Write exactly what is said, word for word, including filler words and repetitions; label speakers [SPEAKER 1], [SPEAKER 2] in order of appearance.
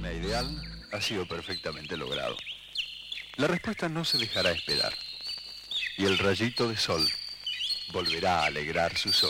[SPEAKER 1] clima ideal ha sido perfectamente logrado. La respuesta no se dejará esperar, y el rayito de sol volverá a alegrar sus ojos.